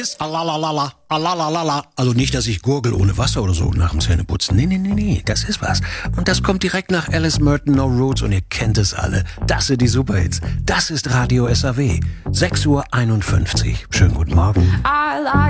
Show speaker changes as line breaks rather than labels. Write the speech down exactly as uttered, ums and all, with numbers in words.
Alalalala, alalalala. Also nicht, dass ich gurgel ohne Wasser oder so nach dem Zähneputzen. Nee, nee, nee, nee, das ist was. Und das kommt direkt nach Alice Merton, No Roots und ihr kennt es alle. Das sind die Superhits. Das ist Radio S A W. sechs Uhr einundfünfzig. Schönen guten Morgen.
I like